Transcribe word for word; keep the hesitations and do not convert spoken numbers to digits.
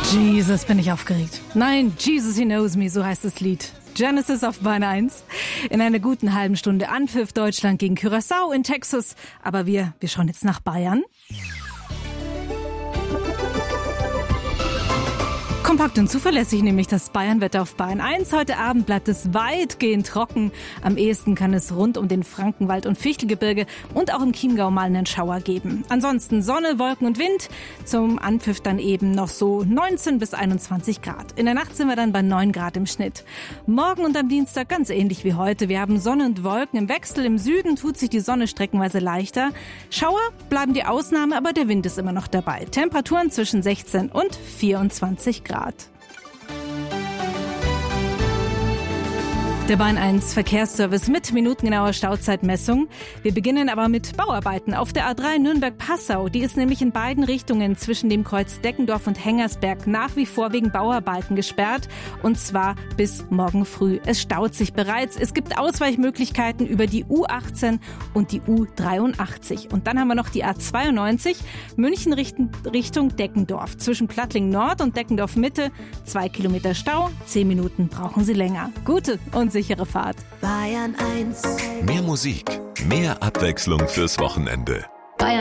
Jesus, bin ich aufgeregt. Nein, Jesus, He Knows Me, so heißt das Lied. Genesis auf Bahn eins. In einer guten halben Stunde Anpfiff Deutschland gegen Curaçao in Texas. Aber wir, wir schauen jetzt nach Bayern. Kompakt und zuverlässig nämlich das Bayernwetter auf Bahn eins. Heute Abend bleibt es weitgehend trocken. Am ehesten kann es rund um den Frankenwald und Fichtelgebirge und auch im Chiemgau mal einen Schauer geben. Ansonsten Sonne, Wolken und Wind. Zum Anpfiff dann eben noch so neunzehn bis einundzwanzig Grad. In der Nacht sind wir dann bei neun Grad im Schnitt. Morgen und am Dienstag ganz ähnlich wie heute. Wir haben Sonne und Wolken im Wechsel. Im Süden tut sich die Sonne streckenweise leichter. Schauer bleiben die Ausnahme, aber der Wind ist immer noch dabei. Temperaturen zwischen sechzehn und vierundzwanzig Grad. Der Bahn eins Verkehrsservice mit minutengenauer Stauzeitmessung. Wir beginnen aber mit Bauarbeiten auf der A drei Nürnberg-Passau. Die ist nämlich in beiden Richtungen zwischen dem Kreuz Deckendorf und Hengersberg nach wie vor wegen Bauarbeiten gesperrt. Und zwar bis morgen früh. Es staut sich bereits. Es gibt Ausweichmöglichkeiten über die U achtzehn und die U dreiundachtzig. Und dann haben wir noch die A zweiundneunzig München Richtung Deckendorf. Zwischen Plattling Nord und Deckendorf Mitte zwei Kilometer Stau. Zehn Minuten brauchen Sie länger. Gute und sichere Fahrt. Bayern eins. Mehr Musik, mehr Abwechslung fürs Wochenende.